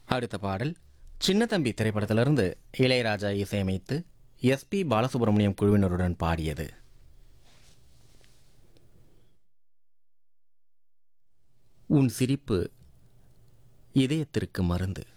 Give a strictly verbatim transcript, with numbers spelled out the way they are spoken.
அடுத்த பாடல் சின்னத்தம்பி திரைப்படத்திலிருந்து இளையராஜா இசையமைத்து எஸ்பி பாலசுப்ரமணியம் குழுவினருடன் பாடியது. உன் சிரிப்பு இதயத்திற்கு மருந்து.